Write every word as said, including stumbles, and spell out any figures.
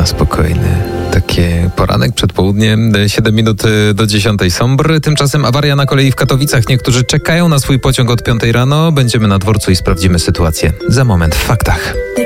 spokojny. Takie poranek przed południem, siedem minut do dziesiątej. Sombr. Tymczasem awaria na kolei w Katowicach. Niektórzy czekają na swój pociąg od piątej rano. Będziemy na dworcu i sprawdzimy sytuację. Za moment w faktach.